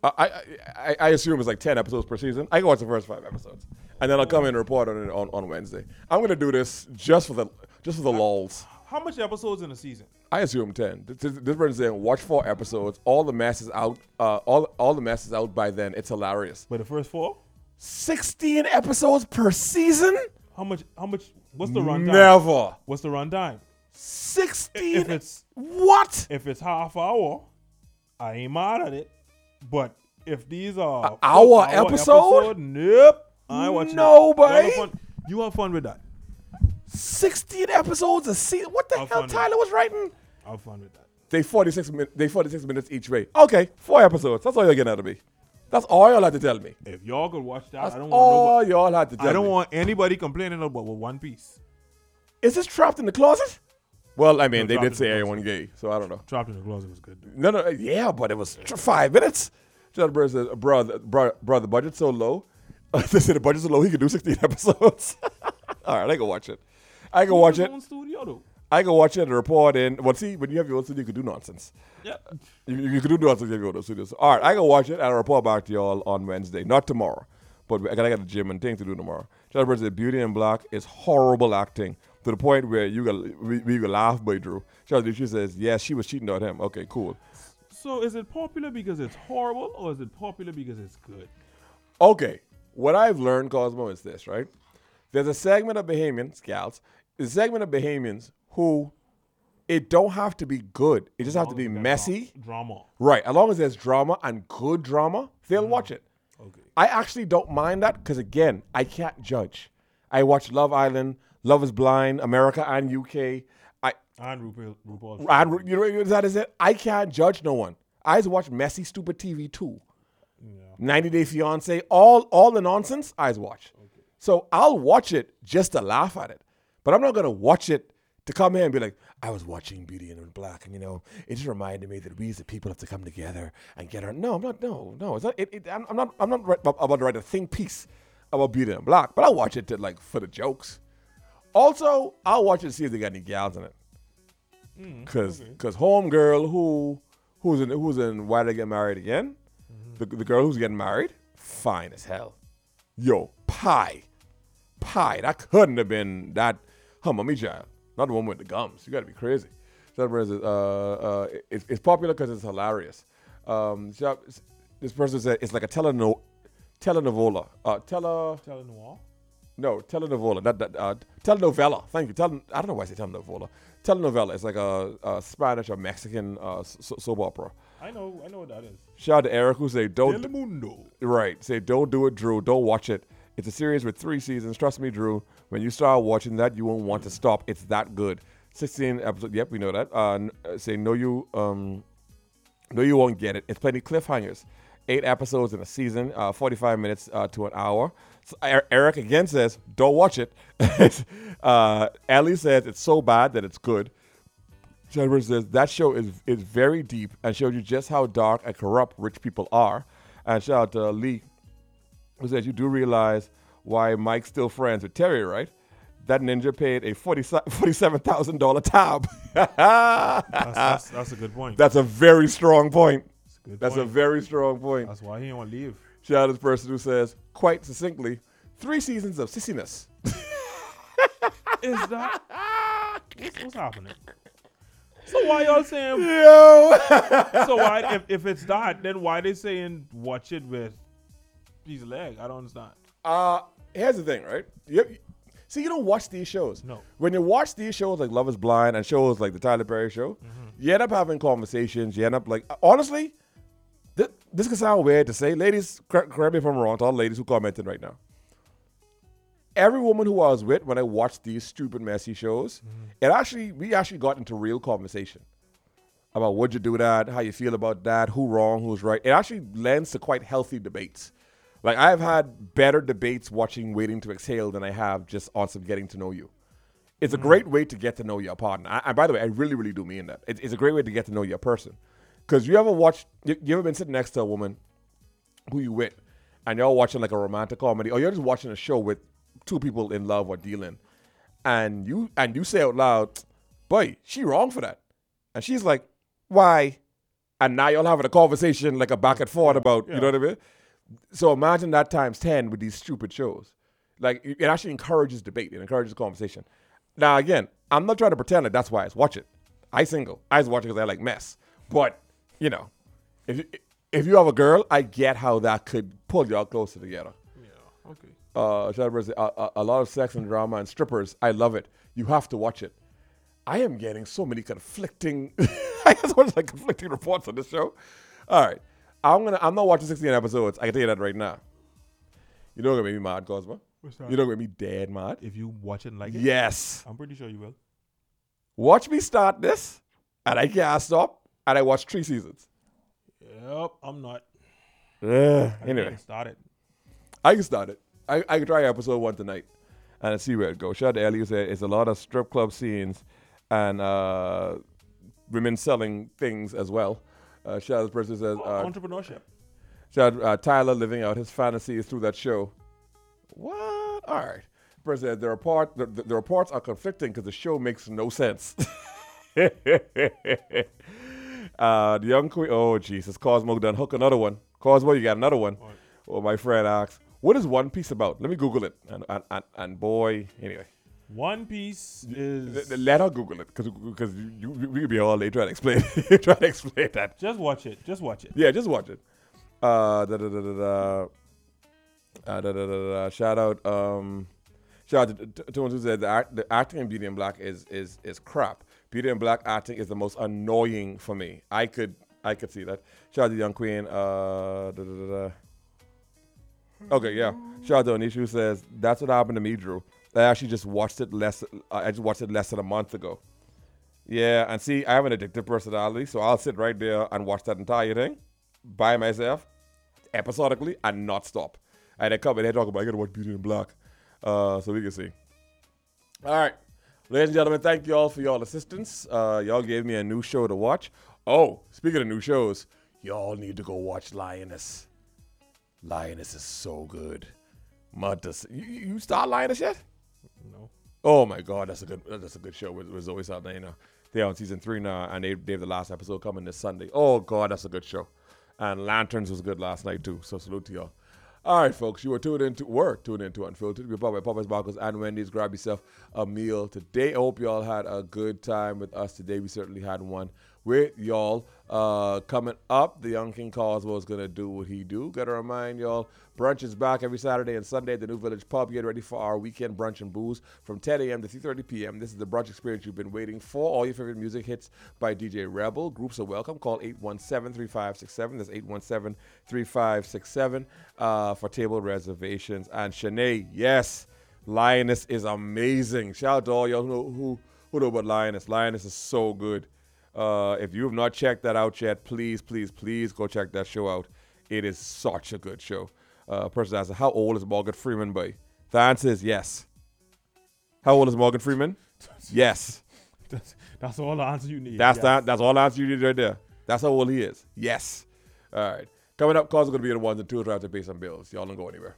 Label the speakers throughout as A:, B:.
A: I assume it's like 10 episodes per season. I can watch the first 5 episodes, and then I'll come in and report on it on Wednesday. I'm gonna do this just for the lulz.
B: How much episodes in a season?
A: I assume 10. This person's saying watch 4 episodes. All the mess is out. All the mess is out by then. It's hilarious.
B: But the first 4?
A: 16 episodes per season?
B: How much? What's the runtime?
A: Never.
B: What's the runtime?
A: 16.
B: If it's
A: what?
B: If it's half hour, I ain't mad at it. But if these are
A: an hour episode?
B: Nope. I ain't watching
A: Nobody.
B: You have fun with that.
A: 16 episodes a season. What the hell Tyler was writing?
B: Have fun with that.
A: They 46 minutes each way. Okay, 4 episodes. That's all you're getting out of me. That's all y'all had to tell me.
B: If y'all could watch that,
A: That's
B: I don't
A: all
B: want
A: y'all had to tell me.
B: I don't want anybody complaining about One Piece.
A: Is this Trapped in the Closet? Well, I mean,
B: No,
A: they
B: Trapped
A: did
B: in
A: say
B: the
A: everyone gay, so I don't know.
B: Trapped in the Closet was good. Dude.
A: No, yeah, but it was 5 minutes. John Burr says, bro, the budget's so low. They said the budget's so low, he could do 16 episodes. All right, I can watch it. I can watch it.
B: Studio, though.
A: I can watch it and report in. Well, see, when you have your own studio, you can do nonsense.
B: Yeah.
A: You can do nonsense if you have your own studio. So, all right, I can watch it and I'll report back to y'all on Wednesday. Not tomorrow, but I got the gym and things to do tomorrow. John Burr said, Beauty in Black is horrible acting to the point where we can laugh by Drew. She says, yes, she was cheating on him. Okay, cool.
B: So is it popular because it's horrible or is it popular because it's good?
A: Okay, what I've learned, Cosmo, is this, right? There's a segment of Bahamians, gals, a segment of Bahamians who it don't have to be good. It just have to be messy.
B: Drama.
A: Right. As long as there's drama and good drama, they'll watch it.
B: Okay.
A: I actually don't mind that because, again, I can't judge. I watch Love Island, Love is Blind, America and UK.
B: And RuPaul.
A: And you know that is it? I can't judge no one. I just watch messy, stupid TV too.
B: Yeah.
A: 90 Day Fiance, all the nonsense, I just watch.
B: Okay.
A: So I'll watch it just to laugh at it. But I'm not going to watch it to come here and be like, I was watching Beauty in Black, and it just reminded me that we as a people have to come together and get our. No, I'm not. No, it's not. I'm not about to write a think piece about Beauty in Black, but I'll watch it for the jokes. Also, I'll watch it to see if they got any gals in it, because homegirl who's in Why Did I Get Married Again, the girl who's getting married, fine as hell. Yo, pie, that couldn't have been that mommy child. Not the one with the gums. You got to be crazy. It's popular because it's hilarious. This person said it's like a telenovela.
B: Telenoir?
A: No, telenovela. Telenovela. Thank you. I don't know why I say telenovela. Telenovela. It's like a Spanish or Mexican soap opera.
B: I know what that is.
A: Shout out to Eric who say don't.
B: Telemundo.
A: Right. Say don't do it, Drew. Don't watch it. It's a series with 3 seasons. Trust me, Drew. When you start watching that, you won't want to stop. It's that good. 16 episodes. Yep, we know that. Say no, you won't get it. It's plenty cliffhangers. 8 episodes in a season. 45 minutes to an hour. So Eric again says don't watch it. Ellie says it's so bad that it's good. Jennifer says that show is very deep and shows you just how dark and corrupt rich people are. And shout out to Lee, who says you do realize why Mike's still friends with Terry, right? That ninja paid a $47,000 tab.
B: That's a good point.
A: That's a very strong point.
B: That's
A: a very strong point.
B: That's why he didn't want to leave.
A: Shout out to this person who says, quite succinctly, 3 seasons of sissiness.
B: Is that? What's happening? So why y'all saying?
A: Yo.
B: So why, if it's that, then why they saying watch it with piece of leg? I don't understand.
A: Here's the thing, right? See, you don't watch these shows.
B: No.
A: When you watch these shows like Love is Blind and shows like the Tyler Perry show, you end up having conversations. You end up honestly, this can sound weird to say. Ladies, correct me if I'm wrong, to all the ladies who commented right now. Every woman who I was with when I watched these stupid, messy shows, we actually got into real conversation about would you do that, how you feel about that, who wrong, who's right. It actually lends to quite healthy debates. Like, I've had better debates watching Waiting to Exhale than I have just on some Getting to Know You. It's a great way to get to know your partner. And by the way, I really, really do mean that. It's a great way to get to know your person. Because you ever been sitting next to a woman who you with, and y'all watching like a romantic comedy, or you're just watching a show with 2 people in love or dealing, and you say out loud, boy, she wrong for that. And she's like, why? And now y'all having a conversation like a back and forth about, you know what I mean? So imagine that times 10 with these stupid shows. Like, it actually encourages debate. It encourages conversation. Now, again, I'm not trying to pretend like that's why I watch it. I single. I just watch it because I like mess. But, you know, if you have a girl, I get how that could pull y'all closer together.
B: Yeah, okay.
A: A lot of sex and drama and strippers. I love it. You have to watch it. I am getting so many conflicting, conflicting reports on this show. All right, I'm not watching 16 episodes. I can tell you that right now. You know what gonna make me mad, Cosmo?
B: What's that?
A: You know what gonna make me dead mad?
B: If you watch it and like it?
A: Yes.
B: I'm pretty sure you will.
A: Watch me start this, and I can't stop, and I watch 3 seasons.
B: Yep, I'm not.
A: Anyway,
B: Start it.
A: I can start it. I can try episode 1 tonight, and see where it goes. Shout out to Ellie who said it's a lot of strip club scenes and women selling things as well. Shout out to the person who says
B: entrepreneurship.
A: Shout out Tyler living out his fantasies through that show. What? All right. Person said the reports are conflicting because the show makes no sense. The young queen. Oh Jesus, Cosmo done hook another one. Cosmo, you got another one.
B: Right.
A: Well, my friend asks, what is One Piece about? Let me Google it. And boy, anyway.
B: One Piece is.
A: Let her Google it because we could be all day trying to explain that.
B: Just watch it. Just watch it.
A: Yeah, just watch it. Shout out to one who said the acting in Beauty and Black is crap. Beauty and Black acting is the most annoying for me. I could see that. Shout out to Young Queen. Okay, yeah. Shout out to Anisha who says that's what happened to me, Drew. I actually just watched it less than a month ago. Yeah, and see, I have an addictive personality, so I'll sit right there and watch that entire thing by myself, episodically, and not stop. And then come and they talk about I gotta watch Beauty and Black, so we can see. All right, ladies and gentlemen, thank you all for your assistance. Y'all gave me a new show to watch. Oh, speaking of new shows, y'all need to go watch Lioness. Lioness is so good. You start Lioness yet?
B: No.
A: Oh my God, that's a good show with Zoe Saldana. They're on season 3 now, and they have the last episode coming this Sunday. Oh God, that's a good show. And Lanterns was good last night too. So salute to y'all. All right, folks, you were tuned into Unfiltered. We're powered by Popeyes, Barcos, and Wendy's. Grab yourself a meal today. I hope y'all had a good time with us today. We certainly had one with y'all. Coming up, the Young King Cosmo is going to do what he do. Got to remind y'all, brunch is back every Saturday and Sunday at the New Village Pub. Get ready for our weekend brunch and booze from 10 a.m. to 3:30 p.m. This is the brunch experience you've been waiting for. All your favorite music hits by DJ Rebel. Groups are welcome. Call 817-3567. That's 817-3567 for table reservations. And Shanae, yes, Lioness is amazing. Shout out to all y'all who know about Lioness. Lioness is so good. If you have not checked that out yet, please go check that show out. It is such a good show. Person asks, how old is Morgan Freeman by? The answer is yes. How old is Morgan Freeman? Yes.
B: That's all the answer you need.
A: That's all the answer you need right there. That's how old he is. Yes. All right. Coming up, cars are going to be the ones and twos. I have to pay some bills. Y'all don't go anywhere.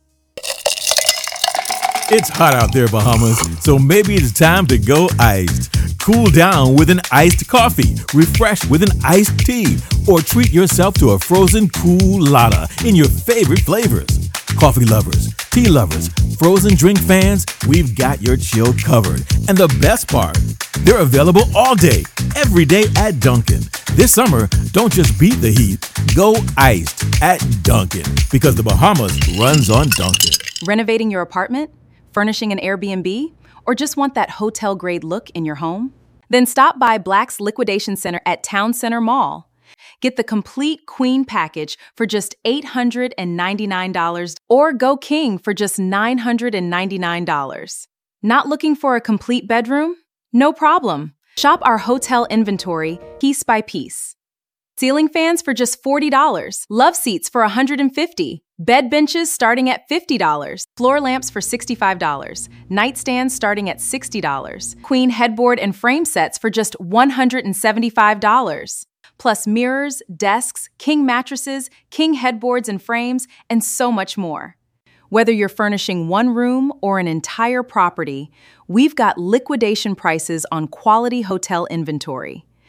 C: It's hot out there, Bahamas, so maybe it's time to go iced. Cool down with an iced coffee, refresh with an iced tea, or treat yourself to a frozen coolada in your favorite flavors. Coffee lovers, tea lovers, frozen drink fans, we've got your chill covered. And the best part, they're available all day, every day at Dunkin'. This summer, don't just beat the heat, go iced at Dunkin', because the Bahamas runs on Dunkin'.
D: Renovating your apartment? Furnishing an Airbnb? Or just want that hotel-grade look in your home? Then stop by Black's Liquidation Center at Town Center Mall. Get the complete Queen package for just $899 or go King for just $999. Not looking for a complete bedroom? No problem. Shop our hotel inventory piece by piece. Ceiling fans for just $40. Love seats for $150. Bed benches starting at $50. Floor lamps for $65. Nightstands starting at $60. Queen headboard and frame sets for just $175. Plus mirrors, desks, king mattresses, king headboards and frames, and so much more. Whether you're furnishing one room or an entire property, we've got liquidation prices on quality hotel inventory.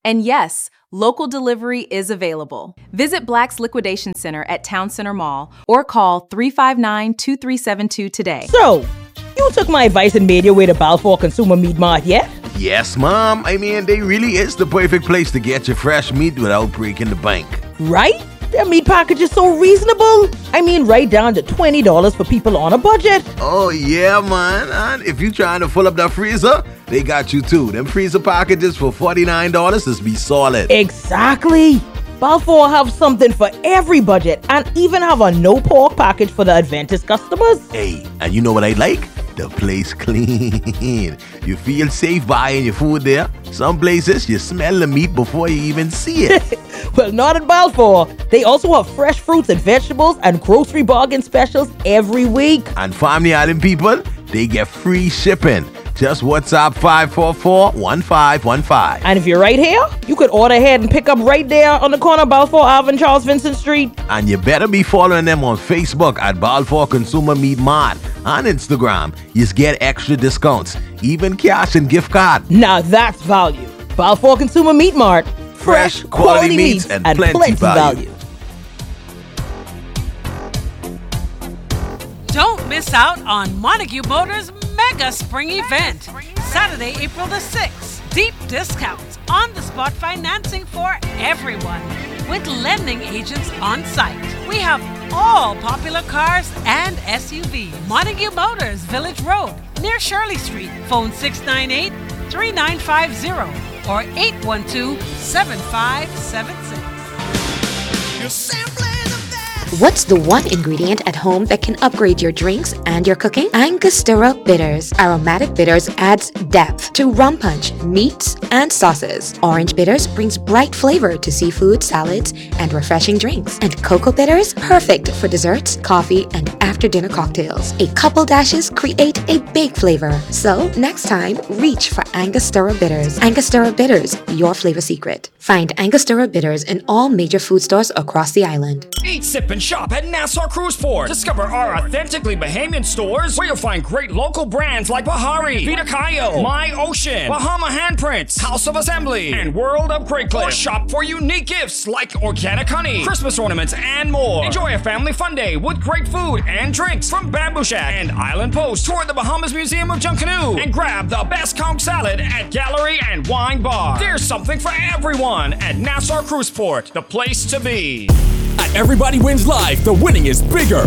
D: And yes, local delivery is available. Visit Black's Liquidation Center at Town Center Mall or call 359-2372 today.
E: So, you took my advice and made your way to Balfour Consumer Meat Mart yet?
F: Yes, Mom. I mean, they really is the perfect place to get your fresh meat without breaking the bank.
E: Right? Their meat package is so reasonable. I mean, right down to $20 for people on a budget.
F: Oh, yeah, man. And if you trying to fill up that freezer, they got you too. Them freezer packages for $49 is be solid.
E: Exactly. Balfour have something for every budget and even have a no pork package for the Adventist customers.
F: Hey, and you know what I like? The place clean. You feel safe buying your food there. Some places, you smell the meat before you even see it.
E: Well, not at Balfour. They also have fresh fruits and vegetables and grocery bargain specials every week.
F: And Family Island people, they get free shipping. Just WhatsApp 544-1515.
E: And if you're right here, you could order ahead and pick up right there on the corner of Balfour Ave and Charles Vincent Street.
F: And you better be following them on Facebook at Balfour Consumer Meat Mart. On Instagram, you get extra discounts, even cash and gift card.
E: Now that's value. Balfour Consumer Meat Mart. Fresh, quality meats and plenty value.
G: Don't miss out on Montague Motors' mega spring event, Saturday, April the 6th. Deep discounts, on-the-spot financing for everyone, with lending agents on site. We have all popular cars and SUVs. Montague Motors, Village Road, near Shirley Street. Phone 698-3950 or 812-7576.
H: You're What's the one ingredient at home that can upgrade your drinks and your cooking? Angostura Bitters. Aromatic bitters adds depth to rum punch, meats, and sauces. Orange bitters brings bright flavor to seafood, salads, and refreshing drinks. And cocoa bitters, perfect for desserts, coffee, and after-dinner cocktails. A couple dashes create a big flavor. So, next time, reach for Angostura Bitters. Angostura Bitters, your flavor secret. Find Angostura Bitters in all major food stores across the island.
I: Eat, sip, and shop at Nassau Cruise Port. Discover our authentically Bahamian stores where you'll find great local brands like Bahari, Vita Cayo, My Ocean, Bahama Handprints, House of Assembly, and World of Great Cliff. Or shop for unique gifts like organic honey, Christmas ornaments, and more. Enjoy a family fun day with great food and drinks from Bamboo Shack and Island Post. Tour the Bahamas Museum of Junkanoo and grab the best conch salad at Gallery and Wine Bar. There's something for everyone at Nassau Cruise Port, the place to be.
J: At Everybody Wins Live, the winning is bigger.